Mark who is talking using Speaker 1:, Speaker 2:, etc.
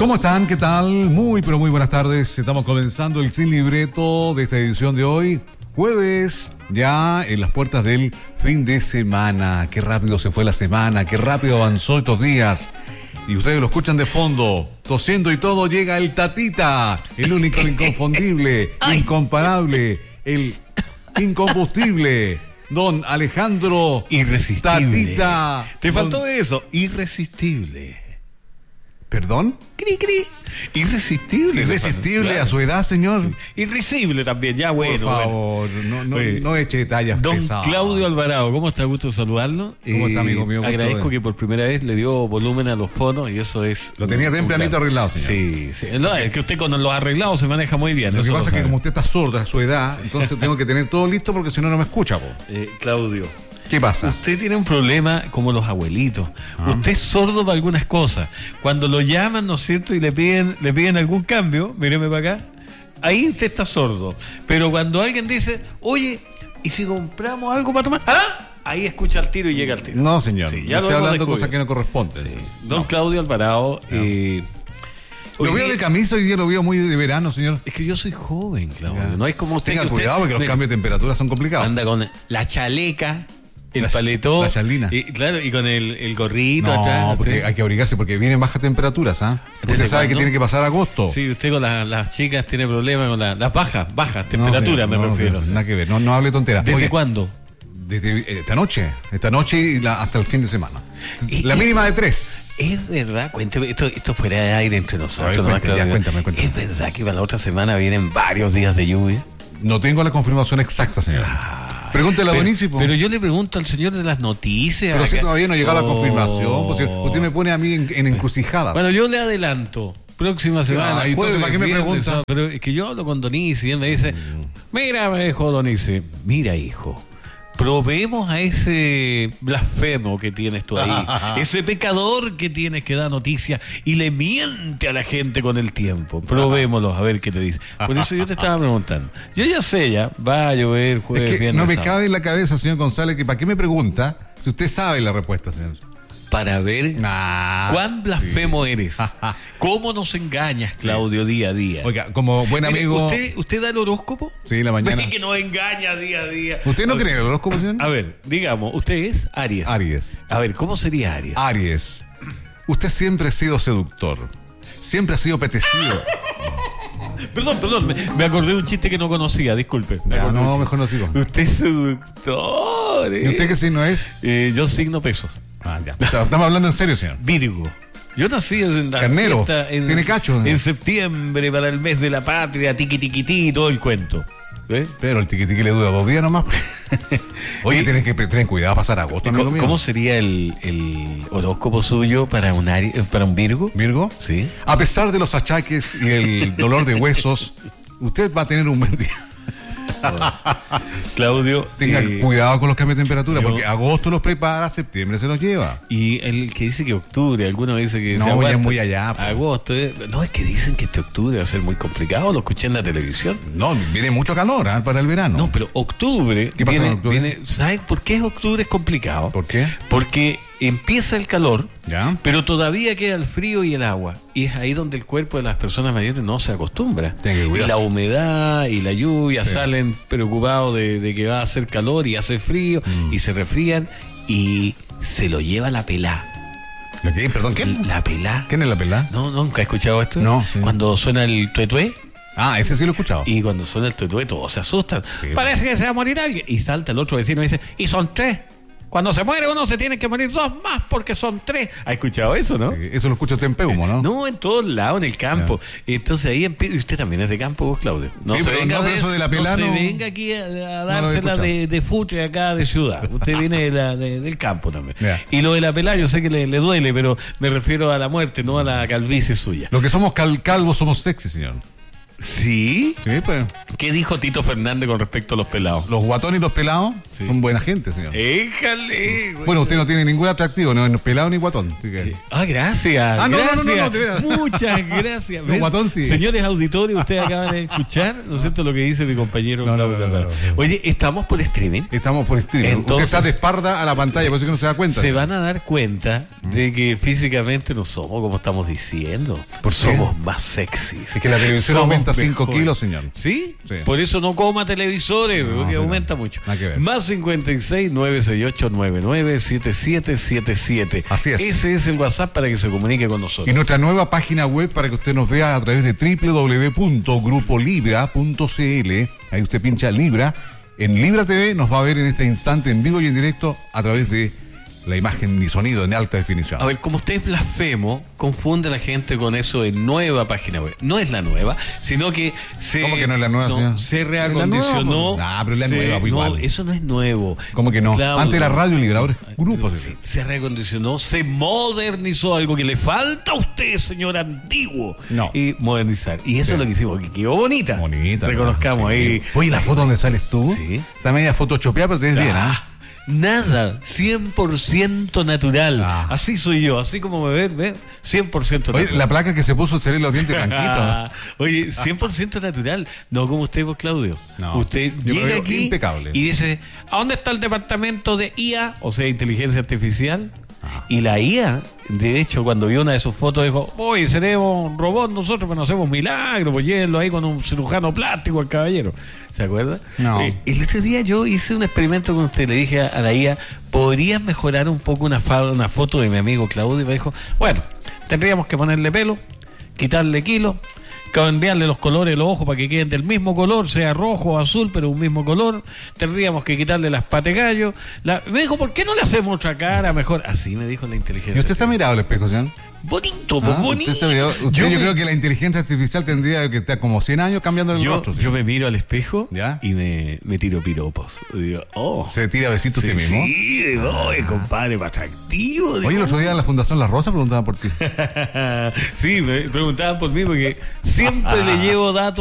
Speaker 1: ¿Cómo están? ¿Qué tal? Muy, pero muy buenas tardes. Estamos comenzando el Sin Libreto de esta edición de hoy. Jueves, ya en las puertas del fin de semana. Qué rápido se fue la semana, qué rápido avanzó estos días. Y ustedes lo escuchan de fondo, tosiendo y todo, llega el Tatita, el único, el inconfundible, incomparable, el incombustible, don Alejandro
Speaker 2: Irresistible.
Speaker 1: Tatita.
Speaker 2: Te faltó eso, irresistible.
Speaker 1: ¿Perdón?
Speaker 2: Cri, cri. Irresistible.
Speaker 1: Irresistible
Speaker 2: Claro.
Speaker 1: a su edad, señor.
Speaker 2: Irrisible también, ya bueno.
Speaker 1: Por favor, no eche tallas
Speaker 2: Don
Speaker 1: pesadas.
Speaker 2: Claudio Alvarado, ¿cómo está? Gusto saludarlo.
Speaker 1: ¿Cómo está, amigo mío?
Speaker 2: Agradezco que por primera vez le dio volumen a los fonos y eso es...
Speaker 1: Lo tenía tempranito arreglado, señor.
Speaker 2: Sí, sí. No, es que usted con los arreglados se maneja muy bien.
Speaker 1: Lo que
Speaker 2: eso
Speaker 1: pasa es que
Speaker 2: sabe.
Speaker 1: como usted está sordo a su edad, entonces tengo que tener todo listo porque si no, no me escucha, po.
Speaker 2: Claudio,
Speaker 1: ¿Qué pasa?
Speaker 2: usted tiene un problema como los abuelitos. Usted es sordo para algunas cosas. Cuando lo llaman, ¿no es cierto? Y le piden algún cambio, míreme para acá, ahí usted está sordo. Pero cuando alguien dice, oye, ¿y si compramos algo para tomar? ¿Ah? Ahí escucha al tiro y llega al tiro.
Speaker 1: No, señor.
Speaker 2: Sí,
Speaker 1: Ya
Speaker 2: ya lo
Speaker 1: estoy
Speaker 2: hemos
Speaker 1: hablando cosas que
Speaker 2: descubierto.
Speaker 1: no corresponden.
Speaker 2: Sí. Don Claudio Alvarado,
Speaker 1: Lo
Speaker 2: hoy
Speaker 1: veo
Speaker 2: día-
Speaker 1: de camisa, hoy día lo veo muy de verano, señor.
Speaker 2: es que yo soy joven, Claudio.
Speaker 1: Ya.
Speaker 2: No es como usted.
Speaker 1: Tenga
Speaker 2: que usted
Speaker 1: cuidado porque los
Speaker 2: me-
Speaker 1: cambios de temperatura son complicados.
Speaker 2: anda con la chaleca, el
Speaker 1: La-
Speaker 2: paletón.
Speaker 1: la chalina.
Speaker 2: Y, claro, y con el gorrito
Speaker 1: No,
Speaker 2: atrás.
Speaker 1: porque
Speaker 2: ¿sí?
Speaker 1: hay que abrigarse porque vienen bajas temperaturas, ¿ah? Usted
Speaker 2: ¿Desde
Speaker 1: sabe que
Speaker 2: cuándo?
Speaker 1: tiene que pasar agosto.
Speaker 2: Sí, usted con las chicas tiene problemas con las bajas
Speaker 1: No,
Speaker 2: temperaturas,
Speaker 1: señor,
Speaker 2: me
Speaker 1: no,
Speaker 2: refiero.
Speaker 1: señor, nada que ver, no hable tonteras.
Speaker 2: ¿Desde
Speaker 1: Oye,
Speaker 2: cuándo?
Speaker 1: Desde esta noche y hasta el fin de semana.
Speaker 2: Y-
Speaker 1: La
Speaker 2: y-
Speaker 1: mínima de 3.
Speaker 2: Es verdad, cuénteme, esto fuera de aire entre nosotros.
Speaker 1: A ver,
Speaker 2: ¿no?
Speaker 1: cuéntame,
Speaker 2: Claudio?
Speaker 1: ya, cuéntame.
Speaker 2: Es verdad que para la otra semana vienen varios días de lluvia.
Speaker 1: No tengo la confirmación exacta, señor. Pregúntele a Donici, po.
Speaker 2: Pero yo le pregunto al señor de las noticias.
Speaker 1: Pero si
Speaker 2: acá.
Speaker 1: todavía no llega la
Speaker 2: Oh.
Speaker 1: confirmación, pues, usted me pone a mí en encrucijadas.
Speaker 2: Bueno, yo le adelanto. Próxima semana.
Speaker 1: Ah, entonces,
Speaker 2: jueves,
Speaker 1: ¿para qué me
Speaker 2: viernes,
Speaker 1: pregunta?
Speaker 2: sábado. Pero es que yo hablo con Donici y él me dice: Mira, me dijo Donici, mira, hijo. Probemos a ese blasfemo que tienes tú ahí, ese pecador que tienes que da noticias y le miente a la gente con el tiempo. Probémoslo a ver qué te dice. Por eso yo te estaba preguntando. Yo ya sé, ya va a llover jueves,
Speaker 1: Es que
Speaker 2: viernes,
Speaker 1: no me
Speaker 2: sábado.
Speaker 1: cabe en la cabeza, señor González, que ¿para qué me pregunta si usted sabe la respuesta, señor?
Speaker 2: Para ver
Speaker 1: Nah,
Speaker 2: cuán blasfemo eres. ¿Cómo nos engañas, Claudio, día a día?
Speaker 1: Oiga, como buen
Speaker 2: Mire,
Speaker 1: amigo...
Speaker 2: ¿Usted da el horóscopo?
Speaker 1: Sí, en la mañana.
Speaker 2: Ve que nos engaña día a día.
Speaker 1: ¿Usted no
Speaker 2: A ver,
Speaker 1: cree en el horóscopo, señor?
Speaker 2: A ver, digamos, usted es Aries.
Speaker 1: Aries.
Speaker 2: A ver, ¿cómo sería Aries?
Speaker 1: Aries. Usted siempre ha sido seductor. Siempre ha sido apetecido.
Speaker 2: Perdón, me acordé de un chiste que no conocía, disculpe. Me
Speaker 1: Ya,
Speaker 2: acordé de un
Speaker 1: no,
Speaker 2: chiste.
Speaker 1: mejor no sigo.
Speaker 2: Usted es seductor.
Speaker 1: ¿Y usted qué signo es?
Speaker 2: Yo signo pesos.
Speaker 1: Ah, ya. Estamos hablando en serio, señor.
Speaker 2: Virgo. Yo nací en la
Speaker 1: Carnero.
Speaker 2: fiesta
Speaker 1: Tiene cacho, ¿no?
Speaker 2: en septiembre para el mes de la patria, tiqui tiquití, todo el cuento. ¿Ves?
Speaker 1: Pero el tiquitiqui le dura 2 días nomás. Oye, tienen que tener cuidado a pasar agosto, amigo mío.
Speaker 2: ¿Cómo sería el horóscopo suyo para un Virgo?
Speaker 1: ¿Virgo?
Speaker 2: Sí.
Speaker 1: A pesar de los achaques y el dolor de huesos, usted va a tener un buen día.
Speaker 2: Claudio.
Speaker 1: Tenga cuidado con los cambios de temperatura,
Speaker 2: yo-
Speaker 1: porque agosto los prepara, septiembre se los lleva.
Speaker 2: Y el que dice que octubre, algunos dicen que
Speaker 1: No,
Speaker 2: se
Speaker 1: ya
Speaker 2: aguanta.
Speaker 1: muy allá, po.
Speaker 2: Agosto. No, es que dicen que este octubre va a ser muy complicado, lo escuché en la televisión.
Speaker 1: No, viene mucho calor para el verano.
Speaker 2: No, pero octubre.
Speaker 1: ¿Qué pasa en octubre?
Speaker 2: ¿Saben por qué octubre es complicado?
Speaker 1: ¿Por qué?
Speaker 2: Porque empieza el calor,
Speaker 1: ¿Ya?
Speaker 2: pero todavía queda el frío y el agua. Y es ahí donde el cuerpo de las personas mayores no se acostumbra.
Speaker 1: Tenga que
Speaker 2: Y
Speaker 1: cuidarse.
Speaker 2: la humedad y la lluvia
Speaker 1: Sí.
Speaker 2: salen preocupados de que va a hacer calor y hace frío y se resfrían y se lo lleva la pelá.
Speaker 1: ¿Lo qué? ¿Perdón, qué?
Speaker 2: La pelá.
Speaker 1: ¿Quién es la pelada?
Speaker 2: No, nunca he escuchado esto.
Speaker 1: No, sí.
Speaker 2: Cuando suena el tuetué
Speaker 1: Ah, ese sí lo he escuchado.
Speaker 2: y cuando suena el tuetué todos se asustan.
Speaker 1: Sí.
Speaker 2: Parece que se va a morir alguien. Y salta el otro vecino y dice, y son 3. Cuando se muere uno se tienen que morir 2 más porque son 3. ¿Ha escuchado eso, no?
Speaker 1: Sí, eso lo escucha usted en Peumo, ¿no?
Speaker 2: No, en todos lados, en el campo. Entonces ahí empieza. Usted también es de campo, vos, Claudio.
Speaker 1: Sí, pero no, pero eso de la pelá
Speaker 2: no
Speaker 1: no-
Speaker 2: se venga aquí a
Speaker 1: lo he
Speaker 2: dársela
Speaker 1: escuchado.
Speaker 2: de futre acá de ciudad. Usted viene del campo también.
Speaker 1: Ya.
Speaker 2: Y lo de la pelá, yo sé que le duele, pero me refiero a la muerte, no a la calvicie suya.
Speaker 1: Los que somos calvos somos sexy, señor.
Speaker 2: ¿Sí?
Speaker 1: Sí, pues.
Speaker 2: ¿Qué dijo Tito Fernández con respecto a los pelados?
Speaker 1: Los guatones y los pelados
Speaker 2: Sí.
Speaker 1: son buena gente, señor.
Speaker 2: Éjale, güey.
Speaker 1: Bueno, usted no tiene ningún atractivo, no es pelado ni guatón. Así que...
Speaker 2: Gracias.
Speaker 1: Ah, no,
Speaker 2: gracias.
Speaker 1: no, de veras.
Speaker 2: Muchas gracias.
Speaker 1: No,
Speaker 2: ¿Ves?
Speaker 1: guatón sí.
Speaker 2: Señores auditores, ustedes acaban de escuchar, ¿no es cierto?, lo que dice mi compañero.
Speaker 1: No.
Speaker 2: Oye, ¿estamos por streaming?
Speaker 1: Estamos por streaming.
Speaker 2: Entonces-
Speaker 1: Usted está de espalda a la pantalla, por eso que no se da cuenta.
Speaker 2: Se van a dar cuenta de que físicamente no somos como estamos diciendo.
Speaker 1: ¿Por qué?
Speaker 2: Somos más sexys.
Speaker 1: Es que la televisión
Speaker 2: Somos
Speaker 1: aumenta 5
Speaker 2: mejores.
Speaker 1: kilos, señor.
Speaker 2: ¿Sí?
Speaker 1: Sí.
Speaker 2: Por eso no coma televisores, porque
Speaker 1: pero
Speaker 2: aumenta mucho.
Speaker 1: nada que ver.
Speaker 2: Más 56 968 99 7777.
Speaker 1: Así es.
Speaker 2: Ese es el WhatsApp para que se comunique con nosotros.
Speaker 1: Y nuestra nueva página web para que usted nos vea a través de www.grupolibra.cl. Ahí usted pincha Libra. En Libra TV nos va a ver en este instante en vivo y en directo a través de la imagen y sonido en alta definición.
Speaker 2: A ver, como usted es blasfemo, confunde a la gente con eso de nueva página web. No es la nueva, sino que se...
Speaker 1: ¿Cómo que no es la nueva, señor?
Speaker 2: Se
Speaker 1: ¿Es la
Speaker 2: reacondicionó.
Speaker 1: nueva? Ah, pero es la nueva, pues,
Speaker 2: no,
Speaker 1: igual.
Speaker 2: eso no es nuevo.
Speaker 1: ¿Cómo que no?
Speaker 2: Claudio.
Speaker 1: Antes era Radio Libra, ahora es Grupo.
Speaker 2: Sí, se reacondicionó, se modernizó, algo que le falta a usted, señor antiguo.
Speaker 1: No.
Speaker 2: Y modernizar. Y eso es lo que hicimos, que quedó bonita.
Speaker 1: Bonita.
Speaker 2: Reconozcamos
Speaker 1: sí.
Speaker 2: ahí.
Speaker 1: Oye, la foto donde sales tú.
Speaker 2: Sí.
Speaker 1: Está media photoshopeada, pero te ves bien, ¿ah?
Speaker 2: Nada, 100% natural.
Speaker 1: Ah.
Speaker 2: Así soy yo, así como me ven, 100% natural.
Speaker 1: Oye, la placa que se puso se ve los dientes blanquitos.
Speaker 2: Oye, 100% natural. No como usted, vos, Claudio.
Speaker 1: No.
Speaker 2: Usted
Speaker 1: Yo me
Speaker 2: llega
Speaker 1: veo
Speaker 2: aquí
Speaker 1: impecable.
Speaker 2: y dice, ¿a dónde está el departamento de IA? O sea, inteligencia artificial. Y la IA, de hecho, cuando vio una de sus fotos, dijo, oye, seremos robots nosotros, pero no hacemos milagros, pues llévenlo ahí con un cirujano plástico al caballero. ¿Se acuerda?
Speaker 1: No.
Speaker 2: El otro día yo hice un experimento con usted, le dije a la IA, ¿podrías mejorar un poco una foto de mi amigo Claudio? Y me dijo, bueno, tendríamos que ponerle pelo, quitarle kilos, cambiarle los colores de los ojos para que queden del mismo color, sea rojo o azul, pero un mismo color. Tendríamos que quitarle las patas de gallo. Me dijo, ¿por qué no le hacemos otra cara mejor? Así me dijo la inteligencia.
Speaker 1: ¿Y usted se ha mirado al espejo, señor?
Speaker 2: Bonito, pues, bonito.
Speaker 1: Usted se ha mirado. Yo creo que la inteligencia artificial tendría que estar como 100 años cambiando el rostro.
Speaker 2: Yo me miro al espejo
Speaker 1: ¿Ya?
Speaker 2: y me tiro piropos. Y digo, oh.
Speaker 1: ¿Se tira besitos usted mismo?
Speaker 2: Sí, digo, compadre, más atractivo.
Speaker 1: Oye, el otro día en la Fundación La Rosa preguntaban por ti.
Speaker 2: Sí, me preguntaban por mí porque siempre le llevo datos